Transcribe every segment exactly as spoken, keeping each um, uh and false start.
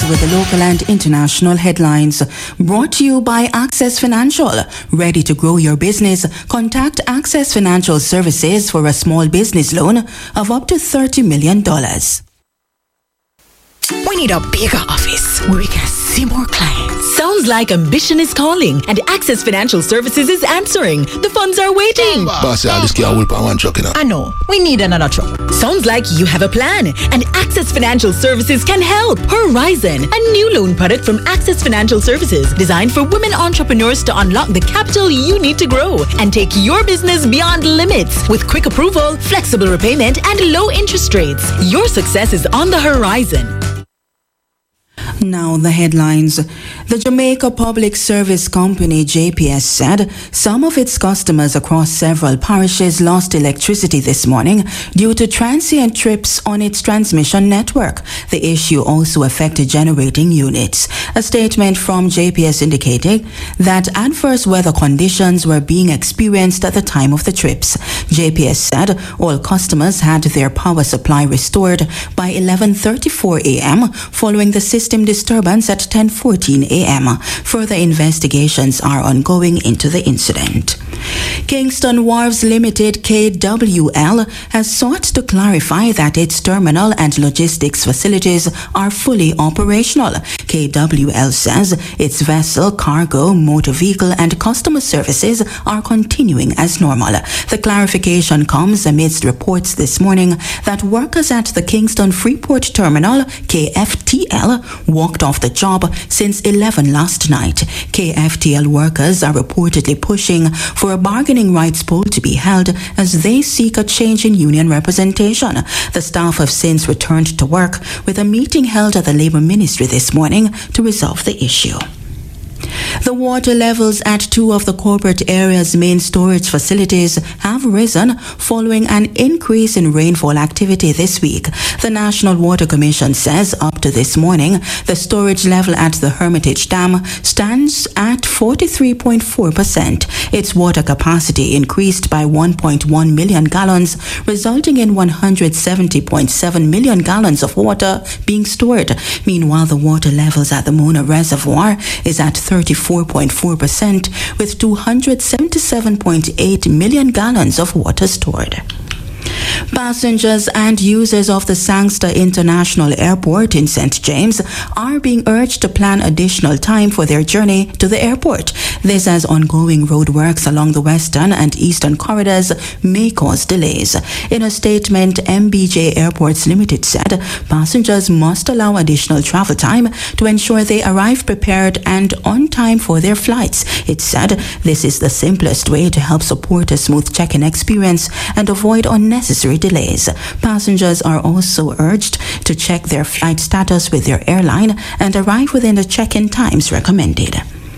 with the local and international headlines. Brought to you by Access Financial. Ready to grow your business? Contact Access Financial Services for a small business loan of up to thirty million dollars. We need a bigger office where we can see more clients. Sounds like ambition is calling and Access Financial Services is answering. The funds are waiting. Boss, I just can't whip on one truck, you know. I know. We need another truck. Sounds like you have a plan and Access Financial Services can help. Horizon, a new loan product from Access Financial Services designed for women entrepreneurs to unlock the capital you need to grow and take your business beyond limits with quick approval, flexible repayment, and low interest rates. Your success is on the horizon. Now the headlines. The Jamaica Public Service Company, J P S, said some of its customers across several parishes lost electricity this morning due to transient trips on its transmission network. The issue also affected generating units. A statement from J P S indicated that adverse weather conditions were being experienced at the time of the trips. J P S said all customers had their power supply restored by eleven thirty-four a.m. following the system disturbance at ten fourteen a.m. Further investigations are ongoing into the incident. Kingston Wharves Limited, K W L, has sought to clarify that its terminal and logistics facilities are fully operational. K W L says its vessel, cargo, motor vehicle and customer services are continuing as normal. The clarification comes amidst reports this morning that workers at the Kingston Freeport Terminal, K F T L, walked off the job since eleven last night. K F T L workers are reportedly pushing for a bargaining rights poll to be held as they seek a change in union representation. The staff have since returned to work with a meeting held at the Labour Ministry this morning to resolve the issue. The water levels at two of the corporate area's main storage facilities have risen following an increase in rainfall activity this week. The National Water Commission says up to this morning, the storage level at the Hermitage Dam stands at forty-three point four percent. Its water capacity increased by one point one million gallons, resulting in one hundred seventy point seven million gallons of water being stored. Meanwhile, the water levels at the Mona Reservoir is at thirty-four point four percent with two hundred seventy-seven point eight million gallons of water stored. Passengers and users of the Sangster International Airport in Saint James are being urged to plan additional time for their journey to the airport. This as ongoing roadworks along the western and eastern corridors may cause delays. In a statement, M B J Airports Limited said passengers must allow additional travel time to ensure they arrive prepared and on time for their flights. It said this is the simplest way to help support a smooth check-in experience and avoid unnecessary delays. Passengers are also urged to check their flight status with their airline and arrive within the check-in times recommended.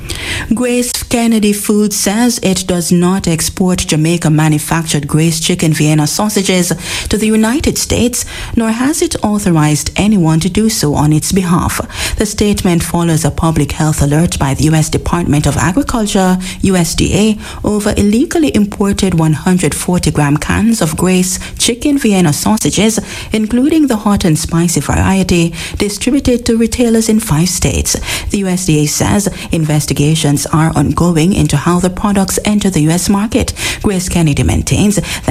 Grace Kennedy Foods says it does not export Jamaica-manufactured Grace Chicken Vienna sausages to the United States, nor has it authorized anyone to do so on its behalf. The statement follows a public health alert by the U S Department of Agriculture, U S D A, over illegally imported one hundred forty gram cans of Grace Chicken Vienna sausages, including the hot and spicy variety, distributed to retailers in five states. The U S D A says investigations are ongoing into how the products enter the U S market. Grace Kennedy maintains that